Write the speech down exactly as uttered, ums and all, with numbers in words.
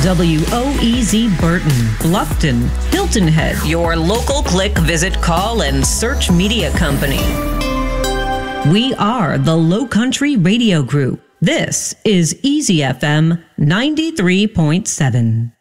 W O E Z Burton, Bluffton, Hilton Head. Your local click, visit, call, and search media company. We are the Low Country Radio Group. This is Easy F M ninety-three point seven.